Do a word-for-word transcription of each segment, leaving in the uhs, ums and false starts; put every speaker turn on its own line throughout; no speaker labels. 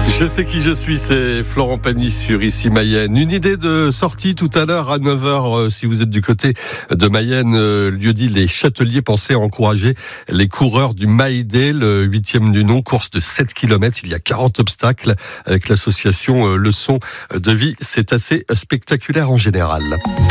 Je sais qui je suis, c'est Florent Pagny sur Ici Mayenne. Une idée de sortie tout à l'heure à neuf heures, euh, si vous êtes du côté de Mayenne, euh, lieu-dit Les Châteliers, pensez à encourager les coureurs du May Day, le huitième du nom, course de sept kilomètres. Il y a quarante obstacles avec l'association euh, Leçon de vie. C'est assez spectaculaire en général.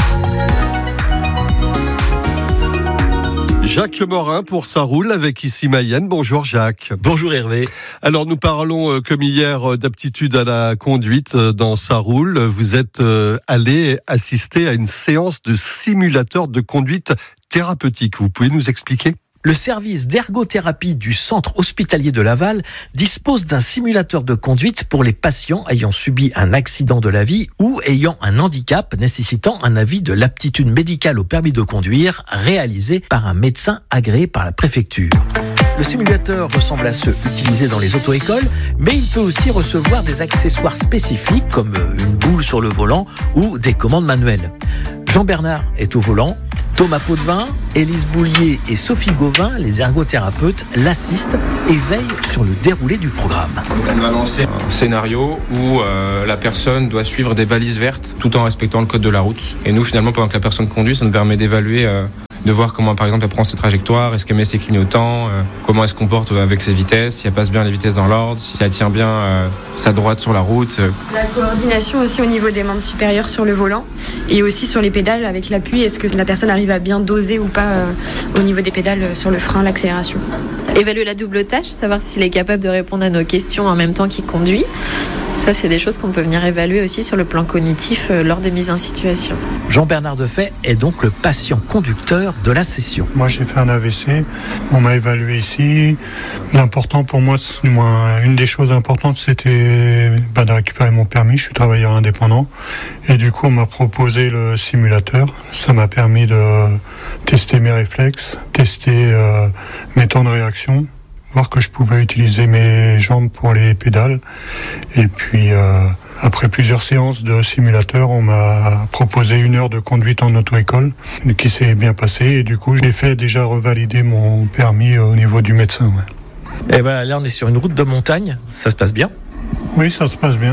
Jacques Morin pour Ça roule avec Ici Mayenne. Bonjour Jacques.
Bonjour Hervé.
Alors nous parlons euh, comme hier euh, d'aptitude à la conduite euh, dans Ça roule. Vous êtes euh, allé assister à une séance de simulateur de conduite thérapeutique. Vous pouvez nous expliquer ?
Le service d'ergothérapie du centre hospitalier de Laval dispose d'un simulateur de conduite pour les patients ayant subi un accident de la vie ou ayant un handicap nécessitant un avis de l'aptitude médicale au permis de conduire réalisé par un médecin agréé par la préfecture. Le simulateur ressemble à ceux utilisés dans les auto-écoles, mais il peut aussi recevoir des accessoires spécifiques comme une boule sur le volant ou des commandes manuelles. Jean-Bernard est au volant. Thomas Potvin, Élise Boulier et Sophie Gauvin, les ergothérapeutes, l'assistent et veillent sur le déroulé du programme.
Elle va lancer un scénario où euh, la personne doit suivre des balises vertes tout en respectant le code de la route. Et nous, finalement, pendant que la personne conduit, ça nous permet d'évaluer, euh, de voir comment, par exemple, elle prend ses trajectoires, est-ce qu'elle met ses clignotants, euh, comment elle se comporte avec ses vitesses, si elle passe bien les vitesses dans l'ordre, si elle tient bien euh, sa droite sur la route.
La coordination aussi au niveau des membres supérieurs sur le volant et aussi sur les pédales avec l'appui. Est-ce que la personne arrive à bien doser ou pas euh, au niveau des pédales euh, sur le frein, l'accélération.
Évaluer la double tâche, savoir s'il est capable de répondre à nos questions en même temps qu'il conduit. Ça, c'est des choses qu'on peut venir évaluer aussi sur le plan cognitif euh, lors des mises en situation.
Jean-Bernard Defay est donc le patient conducteur de la session.
Moi, j'ai fait un A V C. On m'a évalué ici. L'important pour moi, moi une des choses importantes, c'était bah, de récupérer mon permis. Je suis travailleur indépendant. Et du coup, on m'a proposé le simulateur. Ça m'a permis de tester mes réflexes, tester euh, mes temps de réaction, voir que je pouvais utiliser mes jambes pour les pédales. Et puis, euh, après plusieurs séances de simulateur, on m'a proposé une heure de conduite en auto-école qui s'est bien passée. Et du coup, j'ai fait déjà revalider mon permis au niveau du médecin. Ouais.
Et ben là, on est sur une route de montagne. Ça se passe bien ?
Oui, ça se passe bien.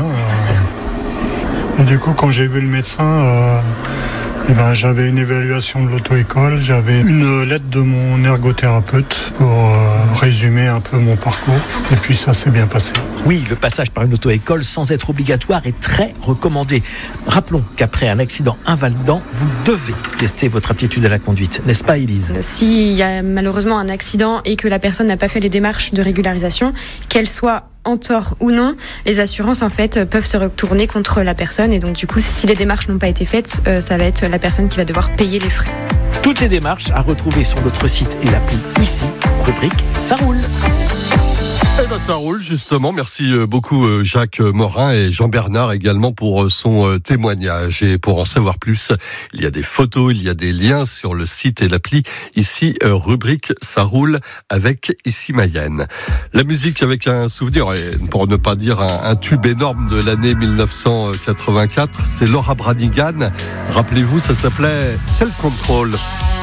Euh, et du coup, quand j'ai vu le médecin... Euh, Eh ben, j'avais une évaluation de l'auto-école, j'avais une lettre de mon ergothérapeute pour euh, résumer un peu mon parcours. Et puis ça s'est bien passé.
Oui, le passage par une auto-école sans être obligatoire est très recommandé. Rappelons qu'après un accident invalidant, vous devez tester votre aptitude à la conduite, n'est-ce pas Élise ?
S'il y a malheureusement un accident et que la personne n'a pas fait les démarches de régularisation, qu'elle soit en tort ou non, les assurances en fait peuvent se retourner contre la personne et donc du coup si les démarches n'ont pas été faites, euh, ça va être la personne qui va devoir payer les frais.
Toutes les démarches à retrouver sur notre site et l'appli Ici, rubrique Ça roule.
Eh ben ça roule justement, merci beaucoup Jacques Morin et Jean-Bernard également pour son témoignage. Et pour en savoir plus, il y a des photos, il y a des liens sur le site et l'appli Ici, rubrique Ça roule avec Ici Mayenne. La musique avec un souvenir, et pour ne pas dire un, un tube énorme de l'année dix-neuf cent quatre-vingt-quatre, c'est Laura Branigan. Rappelez-vous, ça s'appelait Self Control.